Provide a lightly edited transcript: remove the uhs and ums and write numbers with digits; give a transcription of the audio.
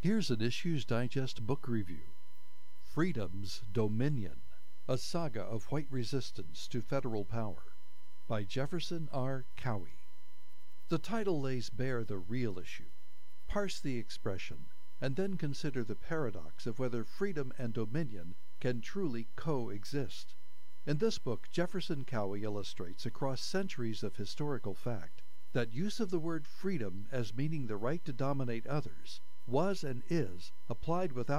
Here's an Issues Digest book review. Freedom's Dominion, a saga of white resistance to federal power, by Jefferson R. Cowie. The title lays bare the real issue. Parse the expression, and then consider the paradox of whether freedom and dominion can truly coexist. In this book, Jefferson Cowie illustrates across centuries of historical fact that use of the word freedom as meaning the right to dominate others was and is applied without